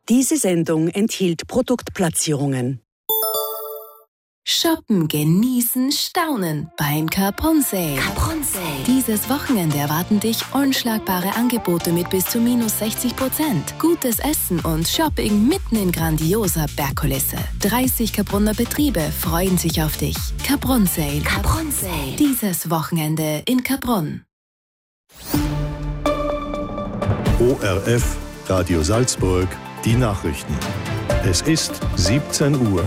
Diese Sendung enthielt Produktplatzierungen. Shoppen, genießen, staunen beim Capron Sale. Dieses Wochenende erwarten dich unschlagbare Angebote mit bis zu -60%. Gutes Essen und Shopping mitten in grandioser Bergkulisse. 30 Capronner Betriebe freuen sich auf dich. Capron Sale. Dieses Wochenende in Capron. ORF, Radio Salzburg, die Nachrichten. Es ist 17 Uhr.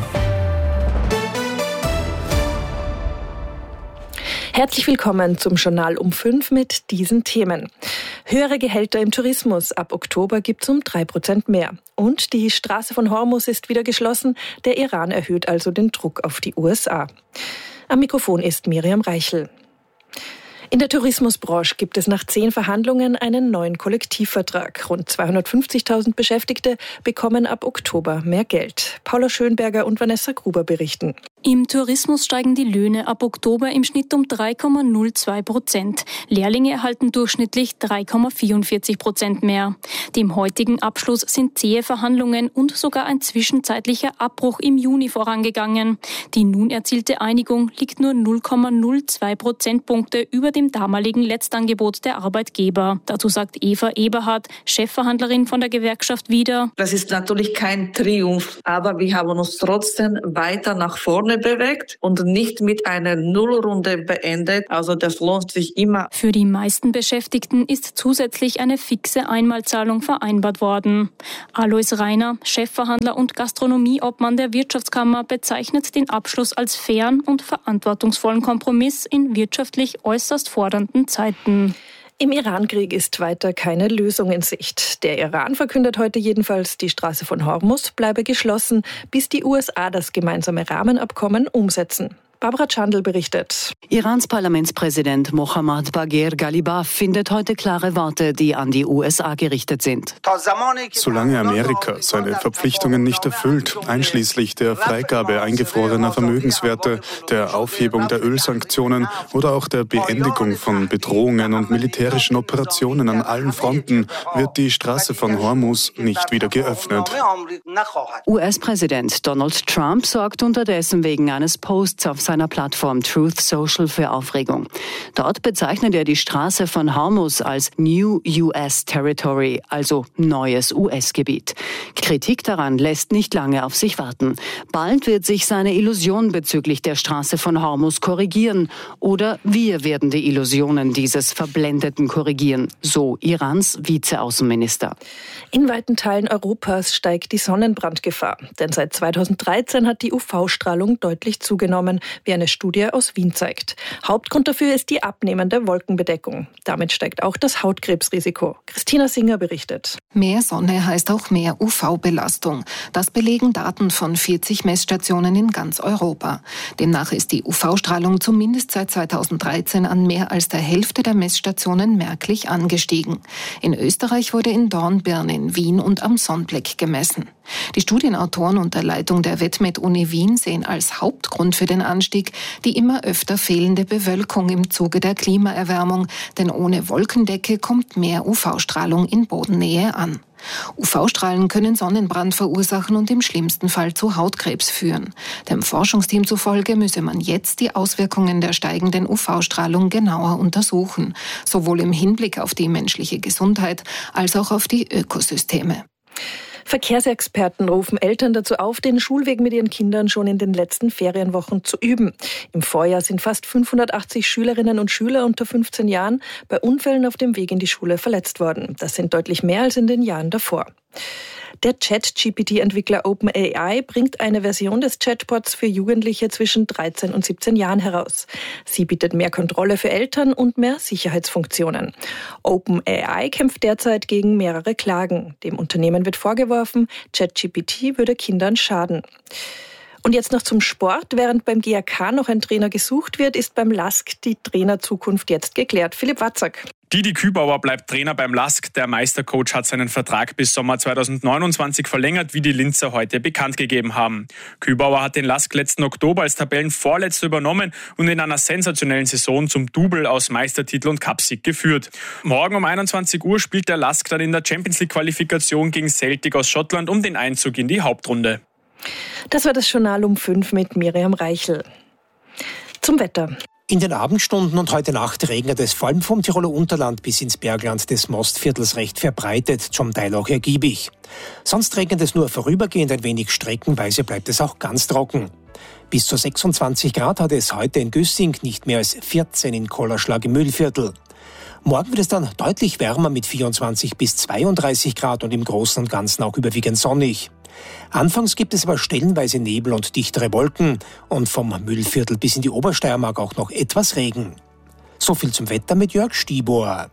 Herzlich willkommen zum Journal um 5 mit diesen Themen. Höhere Gehälter im Tourismus. Ab Oktober gibt es um 3% mehr. Und die Straße von Hormuz ist wieder geschlossen. Der Iran erhöht also den Druck auf die USA. Am Mikrofon ist Miriam Reichel. In der Tourismusbranche gibt es nach 10 Verhandlungen einen neuen Kollektivvertrag. Rund 250.000 Beschäftigte bekommen ab Oktober mehr Geld. Paula Schönberger und Vanessa Gruber berichten. Im Tourismus steigen die Löhne ab Oktober im Schnitt um 3,02%. Lehrlinge erhalten durchschnittlich 3,44% mehr. Dem heutigen Abschluss sind zähe Verhandlungen und sogar ein zwischenzeitlicher Abbruch im Juni vorangegangen. Die nun erzielte Einigung liegt nur 0,02 Prozentpunkte über dem damaligen Letztangebot der Arbeitgeber. Dazu sagt Eva Eberhardt, Chefverhandlerin von der Gewerkschaft wieder: Das ist natürlich kein Triumph, aber wir haben uns trotzdem weiter nach vorne bewegt und nicht mit einer Nullrunde beendet. Also das lohnt sich immer. Für die meisten Beschäftigten ist zusätzlich eine fixe Einmalzahlung vereinbart worden. Alois Reiner, Chefverhandler und Gastronomieobmann der Wirtschaftskammer, bezeichnet den Abschluss als fairen und verantwortungsvollen Kompromiss in wirtschaftlich äußerst fordernden Zeiten. Im Iran-Krieg ist weiter keine Lösung in Sicht. Der Iran verkündet heute jedenfalls, die Straße von Hormuz bleibe geschlossen, bis die USA das gemeinsame Rahmenabkommen umsetzen. Barbara Chandl berichtet. Irans Parlamentspräsident Mohammad Bagher Ghalibaf findet heute klare Worte, die an die USA gerichtet sind. Solange Amerika seine Verpflichtungen nicht erfüllt, einschließlich der Freigabe eingefrorener Vermögenswerte, der Aufhebung der Ölsanktionen oder auch der Beendigung von Bedrohungen und militärischen Operationen an allen Fronten, wird die Straße von Hormuz nicht wieder geöffnet. US-Präsident Donald Trump sorgt unterdessen wegen eines Posts auf seiner Plattform Truth Social für Aufregung. Dort bezeichnet er die Straße von Hormuz als New US Territory, also neues US-Gebiet. Kritik daran lässt nicht lange auf sich warten. Bald wird sich seine Illusion bezüglich der Straße von Hormuz korrigieren. Oder wir werden die Illusionen dieses Verblendeten korrigieren, so Irans Vizeaußenminister. In weiten Teilen Europas steigt die Sonnenbrandgefahr. Denn seit 2013 hat die UV-Strahlung deutlich zugenommen, wie eine Studie aus Wien zeigt. Hauptgrund dafür ist die abnehmende Wolkenbedeckung. Damit steigt auch das Hautkrebsrisiko. Christina Singer berichtet. Mehr Sonne heißt auch mehr UV-Belastung. Das belegen Daten von 40 Messstationen in ganz Europa. Demnach ist die UV-Strahlung zumindest seit 2013 an mehr als der Hälfte der Messstationen merklich angestiegen. In Österreich wurde in Dornbirn, in Wien und am Sonnblick gemessen. Die Studienautoren unter Leitung der WetMed-Uni Wien sehen als Hauptgrund für den Anstieg die immer öfter fehlende Bewölkung im Zuge der Klimaerwärmung, denn ohne Wolkendecke kommt mehr UV-Strahlung in Bodennähe an. UV-Strahlen können Sonnenbrand verursachen und im schlimmsten Fall zu Hautkrebs führen. Dem Forschungsteam zufolge müsse man jetzt die Auswirkungen der steigenden UV-Strahlung genauer untersuchen, sowohl im Hinblick auf die menschliche Gesundheit als auch auf die Ökosysteme. Verkehrsexperten rufen Eltern dazu auf, den Schulweg mit ihren Kindern schon in den letzten Ferienwochen zu üben. Im Vorjahr sind fast 580 Schülerinnen und Schüler unter 15 Jahren bei Unfällen auf dem Weg in die Schule verletzt worden. Das sind deutlich mehr als in den Jahren davor. Der Chat-GPT-Entwickler OpenAI bringt eine Version des Chatbots für Jugendliche zwischen 13 und 17 Jahren heraus. Sie bietet mehr Kontrolle für Eltern und mehr Sicherheitsfunktionen. OpenAI kämpft derzeit gegen mehrere Klagen. Dem Unternehmen wird vorgeworfen, ChatGPT würde Kindern schaden. Und jetzt noch zum Sport. Während beim GAK noch ein Trainer gesucht wird, ist beim LASK die Trainerzukunft jetzt geklärt. Philipp Watzak. Didi Kübauer bleibt Trainer beim LASK. Der Meistercoach hat seinen Vertrag bis Sommer 2029 verlängert, wie die Linzer heute bekannt gegeben haben. Kübauer hat den LASK letzten Oktober als Tabellenvorletzter übernommen und in einer sensationellen Saison zum Double aus Meistertitel und Cupsieg geführt. Morgen um 21 Uhr spielt der LASK dann in der Champions-League-Qualifikation gegen Celtic aus Schottland um den Einzug in die Hauptrunde. Das war das Journal um 5 mit Miriam Reichel. Zum Wetter. In den Abendstunden und heute Nacht regnet es vor allem vom Tiroler Unterland bis ins Bergland des Mostviertels recht verbreitet, zum Teil auch ergiebig. Sonst regnet es nur vorübergehend ein wenig, streckenweise bleibt es auch ganz trocken. Bis zu 26 Grad hatte es heute in Güssing, nicht mehr als 14 in Kollerschlag im Mühlviertel. Morgen wird es dann deutlich wärmer mit 24 bis 32 Grad und im Großen und Ganzen auch überwiegend sonnig. Anfangs gibt es aber stellenweise Nebel und dichtere Wolken und vom Mühlviertel bis in die Obersteiermark auch noch etwas Regen. So viel zum Wetter mit Jörg Stibor.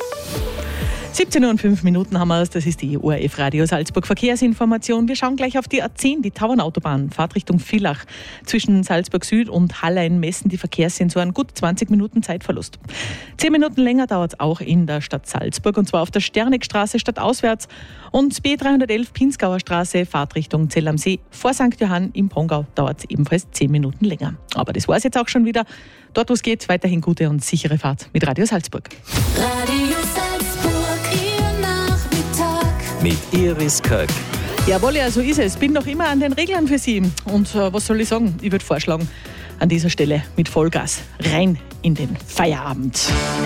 17:05 Uhr haben wir es, das ist die ORF Radio Salzburg Verkehrsinformation. Wir schauen gleich auf die A10, die Tauernautobahn, Fahrtrichtung Villach. Zwischen Salzburg Süd und Hallein messen die Verkehrssensoren gut 20 Minuten Zeitverlust. 10 Minuten länger dauert es auch in der Stadt Salzburg, und zwar auf der Sternegstraße stadtauswärts und B311 Pinzgauer Straße, Fahrtrichtung Zell am See. Vor St. Johann im Pongau dauert es ebenfalls 10 Minuten länger. Aber das war es jetzt auch schon wieder. Dort, wo es geht, weiterhin gute und sichere Fahrt mit Radio Salzburg. Radio Salzburg, Ihr Nachmittag. Mit Iris Köck. Jawohl, ja, so ist es. Bin noch immer an den Reglern für Sie. Und was soll ich sagen? Ich würde vorschlagen, an dieser Stelle mit Vollgas rein in den Feierabend.